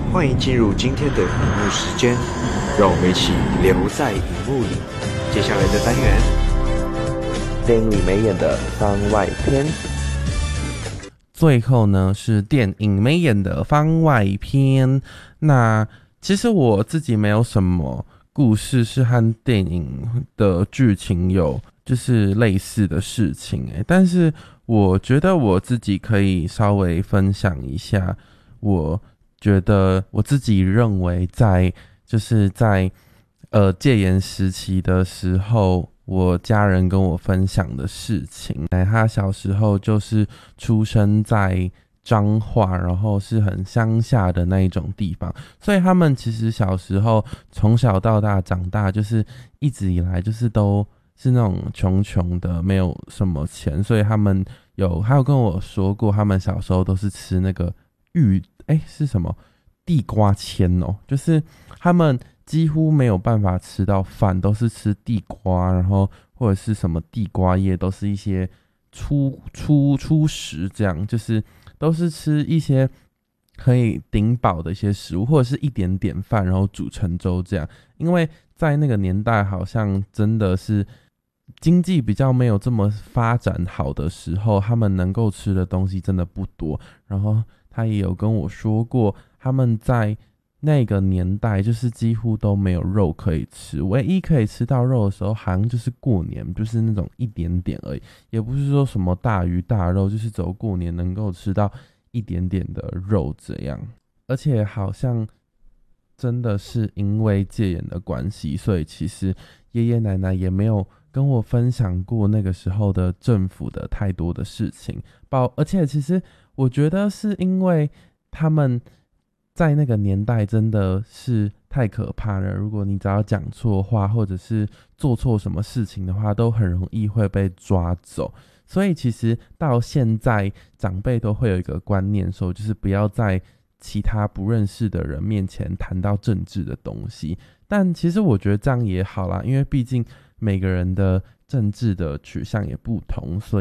欢迎进入今天的荧幕时间，让我们一起留在荧幕里。接下来的单元， 电影里没演的番外篇。 最后呢是电影没演的番外篇。那其实我自己没有什么故事是和电影的剧情有就是类似的事情但是我觉得我自己可以稍微分享一下，我觉得我自己认为在戒严时期的时候，我家人跟我分享的事情。他小时候就是出生在彰化，然后是很乡下的那一种地方，所以他们其实小时候从小到大长大，就是一直以来就是都是那种穷穷的，没有什么钱，所以他们还有跟我说过，他们小时候都是吃那个是什么地瓜签就是他们几乎没有办法吃到饭，都是吃地瓜，然后或者是什么地瓜叶，都是一些初食，这样就是都是吃一些可以顶饱的一些食物，或者是一点点饭，然后煮成粥这样。因为在那个年代，好像真的是经济比较没有这么发展好的时候，他们能够吃的东西真的不多。然后他也有跟我说过，他们在那个年代就是几乎都没有肉可以吃，唯一可以吃到肉的时候好像就是过年，就是那种一点点而已，也不是说什么大鱼大肉，就是只有过年能够吃到一点点的肉这样。而且好像真的是因为戒严的关系，所以其实爷爷奶奶也没有跟我分享过那个时候的政府的太多的事情。而且其实我觉得是因为他们在那个年代真的是太可怕了，如果你只要讲错话或者是做错什么事情的话，都很容易会被抓走。所以其实到现在长辈都会有一个观念说，就是不要在其他不认识的人面前谈到政治的东西。但其实我觉得这样也好啦，因为毕竟每个人的政治的取向也不同，所以